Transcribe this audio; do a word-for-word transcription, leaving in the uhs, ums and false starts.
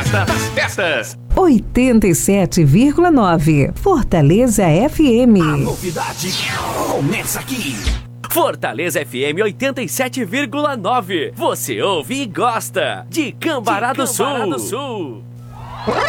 festa das festas. oitenta e sete vírgula nove Fortaleza F M. A novidade começa aqui. Fortaleza F M oitenta e sete vírgula nove. Você ouve e gosta de Cambará do Sul.